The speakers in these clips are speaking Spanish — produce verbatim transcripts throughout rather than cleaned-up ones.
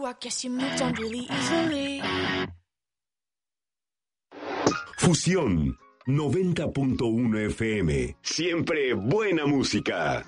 I guess you moved on really easily. Fusión noventa punto uno F M. Siempre buena música.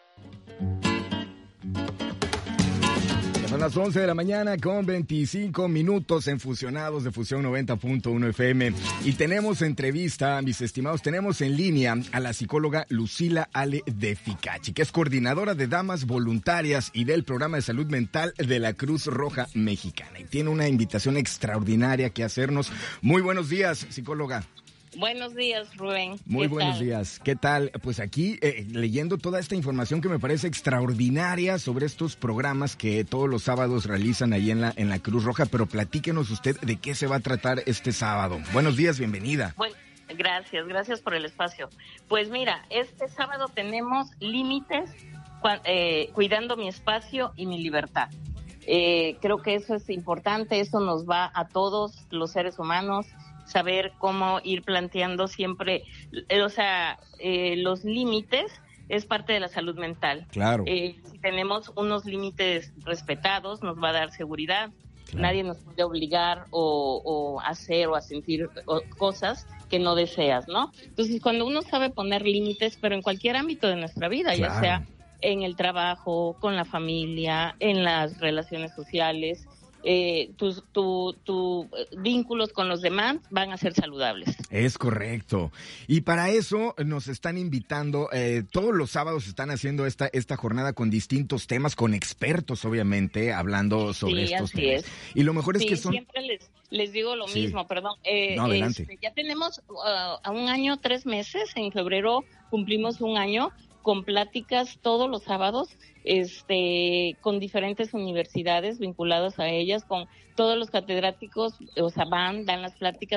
Son las once de la mañana con veinticinco minutos en Fusionados de Fusión noventa punto uno F M. Y tenemos entrevista, mis estimados, tenemos en línea a la psicóloga Lucila Ale de Ficachi, que es coordinadora de Damas Voluntarias y del Programa de Salud Mental de la Cruz Roja Mexicana. Y tiene una invitación extraordinaria que hacernos. Muy buenos días, psicóloga. Buenos días, Rubén. Muy buenos tal? días. ¿Qué tal? Pues aquí eh, leyendo toda esta información que me parece extraordinaria sobre estos programas que todos los sábados realizan ahí en la, en la Cruz Roja, pero platíquenos usted de qué se va a tratar este sábado. Buenos días, bienvenida. Bueno, gracias, gracias por el espacio. Pues mira, este sábado tenemos límites, eh, cuidando mi espacio y mi libertad. Eh, creo que eso es importante, eso nos va a todos los seres humanos, saber cómo ir planteando siempre, eh, o sea, eh, los límites es parte de la salud mental. Claro. Eh, si tenemos unos límites respetados, nos va a dar seguridad. Claro. Nadie nos puede obligar o, o hacer o a sentir o, cosas que no deseas, ¿no? Entonces, cuando uno sabe poner límites, pero en cualquier ámbito de nuestra vida, claro, ya sea en el trabajo, con la familia, en las relaciones sociales, Eh, tus tu, tu vínculos con los demás van a ser saludables. Es correcto. Y para eso nos están invitando, eh, todos los sábados están haciendo esta, esta jornada con distintos temas, con expertos, obviamente, hablando sobre sí, estos así temas. Es. Y lo mejor es sí, que son... siempre les, les digo lo sí. mismo, perdón. Eh, no, adelante. Este, ya tenemos uh, a un año, tres meses, en febrero cumplimos un año con pláticas todos los sábados, este, con diferentes universidades vinculadas a ellas, con todos los catedráticos, o sea, van, dan las pláticas